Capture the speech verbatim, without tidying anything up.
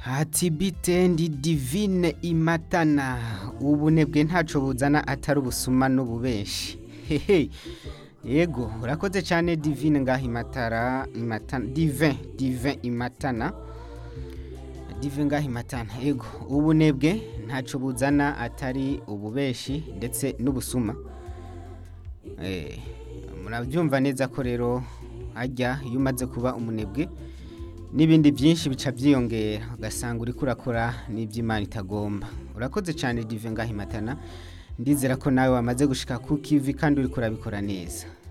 Hati bite ndi divine imatana ubunebwe ntaco buzana atari ubusuma n'ububeshi hehe yego urakoze cyane divine ngaho imatara imatana divin divin imatana divin ngaho imatana yego ubunebwe ntaco buzana atari ububeshi ndetse n'ubusuma eh murabyumva neza ko rero ajya iyo umaze kuba umunebwe n'ibindi byinshi bica byiyongera ugasanga uri kurakora n'iby'Imana itagomba urakoze cyane divin ngaho imatana ndizera ko nawe wamaze gushika ku kivi kandi uri kurabikora neza.